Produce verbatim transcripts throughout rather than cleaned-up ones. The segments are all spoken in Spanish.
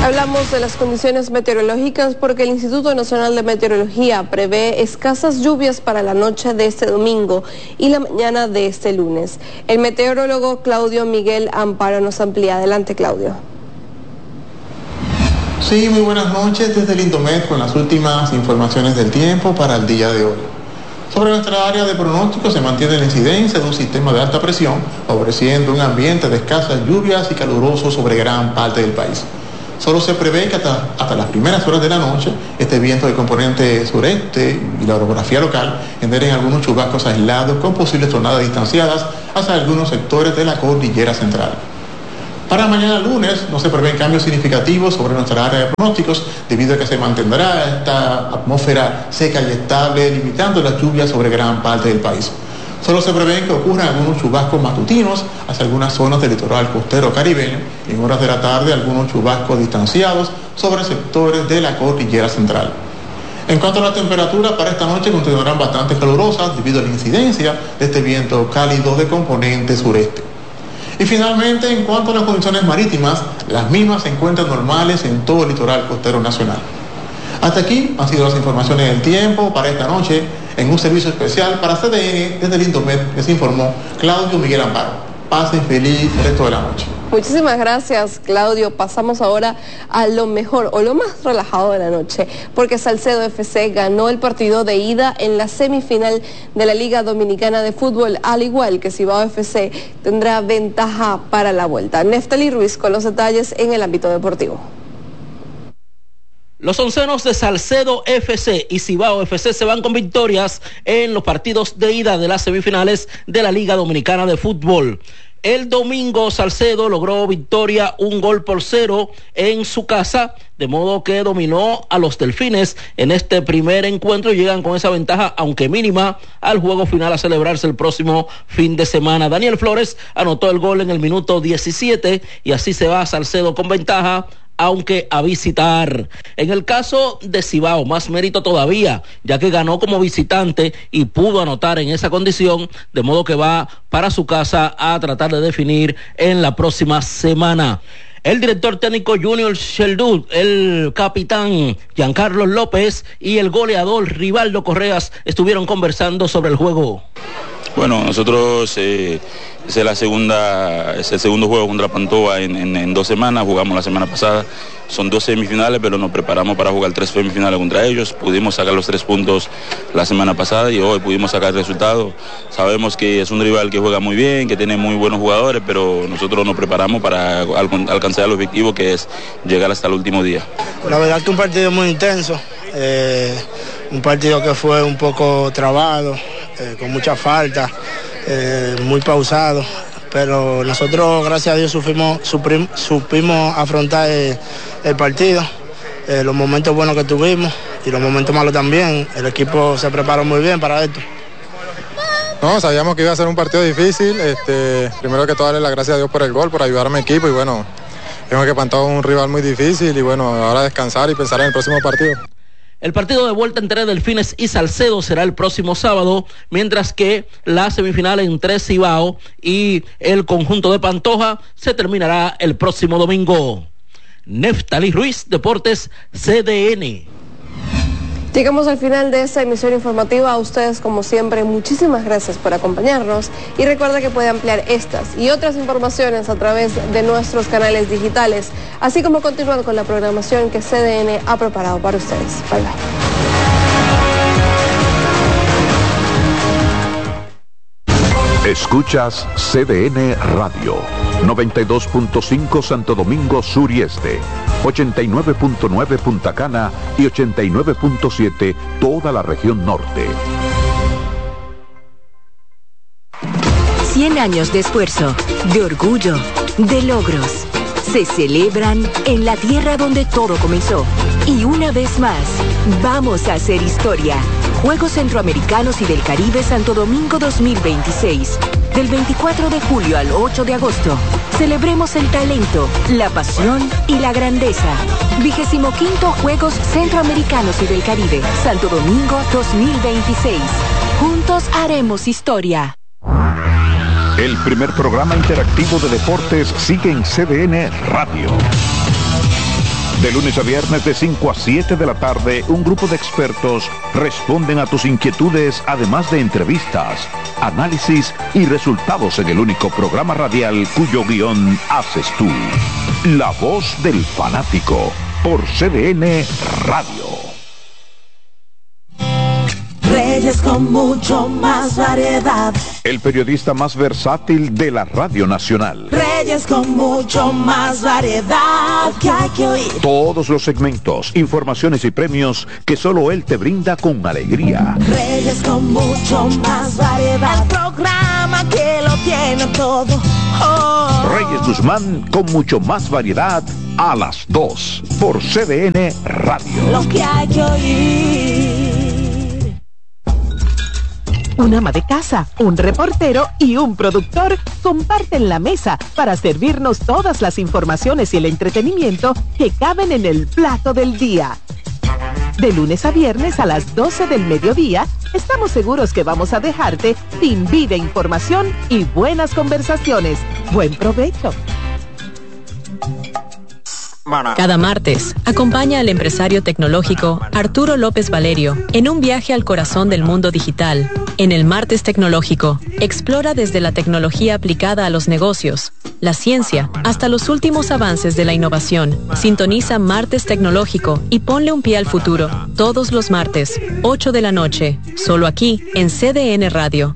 Hablamos de las condiciones meteorológicas porque el Instituto Nacional de Meteorología prevé escasas lluvias para la noche de este domingo y la mañana de este lunes. El meteorólogo Claudio Miguel Amparo nos amplía. Adelante, Claudio. Sí, muy buenas noches desde el Indomet con las últimas informaciones del tiempo para el día de hoy. Sobre nuestra área de pronóstico se mantiene la incidencia de un sistema de alta presión, favoreciendo un ambiente de escasas lluvias y caluroso sobre gran parte del país. Solo se prevé que hasta, hasta las primeras horas de la noche este viento de componente sureste y la orografía local generen algunos chubascos aislados con posibles tronadas distanciadas hacia algunos sectores de la cordillera central. Para mañana lunes no se prevén cambios significativos sobre nuestra área de pronósticos debido a que se mantendrá esta atmósfera seca y estable, limitando las lluvias sobre gran parte del país. Solo se prevén que ocurran algunos chubascos matutinos hacia algunas zonas del litoral costero caribeño y en horas de la tarde algunos chubascos distanciados sobre sectores de la cordillera central. En cuanto a la temperatura, para esta noche continuarán bastante calurosas debido a la incidencia de este viento cálido de componente sureste. Y finalmente, en cuanto a las condiciones marítimas, las mismas se encuentran normales en todo el litoral costero nacional. Hasta aquí han sido las informaciones del tiempo para esta noche. En un servicio especial para C D N desde el Indomet les informó Claudio Miguel Amparo. Pasen feliz resto de la noche. Muchísimas gracias, Claudio. Pasamos ahora a lo mejor o lo más relajado de la noche, porque Salcedo F C ganó el partido de ida en la semifinal de la Liga Dominicana de Fútbol, al igual que Cibao F C tendrá ventaja para la vuelta. Neftali Ruiz con los detalles en el ámbito deportivo. Los oncenos de Salcedo F C y Cibao F C se van con victorias en los partidos de ida de las semifinales de la Liga Dominicana de Fútbol. El domingo Salcedo logró victoria un gol por cero en su casa, de modo que dominó a los Delfines en este primer encuentro y llegan con esa ventaja, aunque mínima, al juego final a celebrarse el próximo fin de semana. Daniel Flores anotó el gol en el minuto diecisiete y así se va Salcedo con ventaja, aunque a visitar. En el caso de Cibao, más mérito todavía, ya que ganó como visitante y pudo anotar en esa condición, de modo que va para su casa a tratar de definir en la próxima semana. El director técnico Junior Sheldud, el capitán Giancarlo López y el goleador Rivaldo Correas estuvieron conversando sobre el juego. Bueno, nosotros eh, es la segunda, es el segundo juego contra Pantoja en, en, en dos semanas. Jugamos la semana pasada, son dos semifinales, pero nos preparamos para jugar tres semifinales contra ellos. Pudimos sacar los tres puntos la semana pasada y hoy pudimos sacar el resultado. Sabemos que es un rival que juega muy bien, que tiene muy buenos jugadores, pero nosotros nos preparamos para al, alcanzar el objetivo, que es llegar hasta el último día. La verdad que un partido muy intenso, eh, un partido que fue un poco trabado, eh, con mucha falta, eh, muy pausado, pero nosotros gracias a Dios supimos, suprim, supimos afrontar el, el partido, eh, los momentos buenos que tuvimos y los momentos malos también. El equipo se preparó muy bien para esto. No, sabíamos que iba a ser un partido difícil. Este, primero que todo darle las gracias a Dios por el gol, por ayudar a mi equipo y bueno, tengo que Pantoja un rival muy difícil y bueno, ahora descansar y pensar en el próximo partido. El partido de vuelta entre Delfines y Salcedo será el próximo sábado, mientras que la semifinal entre Cibao y el conjunto de Pantoja se terminará el próximo domingo. Neftali Ruiz, Deportes C D N. Llegamos al final de esta emisión informativa. A ustedes, como siempre, muchísimas gracias por acompañarnos y recuerda que puede ampliar estas y otras informaciones a través de nuestros canales digitales, así como continuar con la programación que C D N ha preparado para ustedes. Bye bye. Escuchas C D N Radio, noventa y dos punto cinco Santo Domingo Sur y Este, ochenta y nueve punto nueve Punta Cana y ochenta y nueve punto siete toda la región norte. Cien años de esfuerzo, de orgullo, de logros, se celebran en la tierra donde todo comenzó. Y una vez más, vamos a hacer historia. Juegos Centroamericanos y del Caribe Santo Domingo dos mil veintiséis. Del veinticuatro de julio al ocho de agosto. Celebremos el talento, la pasión y la grandeza. Vigésimo quinto Juegos Centroamericanos y del Caribe Santo Domingo dos mil veintiséis. Juntos haremos historia. El primer programa interactivo de deportes sigue en C D N Radio. De lunes a viernes de cinco a siete de la tarde, un grupo de expertos responden a tus inquietudes, además de entrevistas, análisis y resultados en el único programa radial cuyo guión haces tú. La voz del fanático, por C D N Radio. Reyes con mucho más variedad. El periodista más versátil de la Radio Nacional. Reyes con mucho más variedad que hay que oír. Todos los segmentos, informaciones y premios que solo él te brinda con alegría. Reyes con mucho más variedad. El programa que lo tiene todo. Oh. Reyes Guzmán con mucho más variedad a las dos por C D N Radio. Lo que hay que oír. Un ama de casa, un reportero y un productor comparten la mesa para servirnos todas las informaciones y el entretenimiento que caben en el plato del día. De lunes a viernes a las doce del mediodía, estamos seguros que vamos a dejarte sin vida, información y buenas conversaciones. Buen provecho. Cada martes, acompaña al empresario tecnológico Arturo López Valerio en un viaje al corazón del mundo digital. En el Martes Tecnológico, explora desde la tecnología aplicada a los negocios, la ciencia, hasta los últimos avances de la innovación. Sintoniza Martes Tecnológico y ponle un pie al futuro. Todos los martes, ocho de la noche, solo aquí en C D N Radio.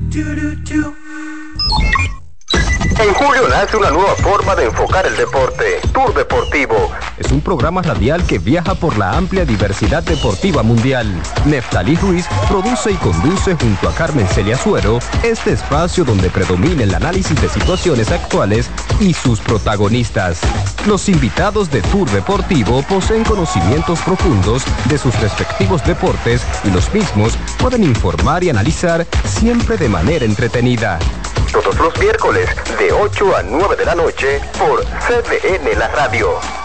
En julio nace una nueva forma de enfocar el deporte, Tour Deportivo. Es un programa radial que viaja por la amplia diversidad deportiva mundial. Neftalí Ruiz produce y conduce junto a Carmen Celia Suero este espacio donde predomina el análisis de situaciones actuales y sus protagonistas. Los invitados de Tour Deportivo poseen conocimientos profundos de sus respectivos deportes y los mismos pueden informar y analizar siempre de manera entretenida. Todos los miércoles de ocho a nueve de la noche por C D N La Radio.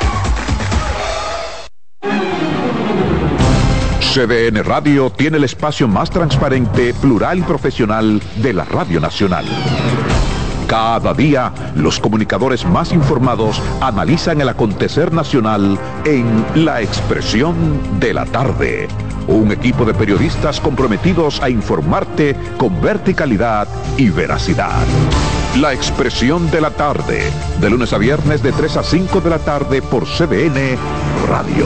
C D N Radio tiene el espacio más transparente, plural y profesional de la Radio Nacional. Cada día, los comunicadores más informados analizan el acontecer nacional en La Expresión de la Tarde. Un equipo de periodistas comprometidos a informarte con verticalidad y veracidad. La Expresión de la Tarde, de lunes a viernes de tres a cinco de la tarde por C D N Radio.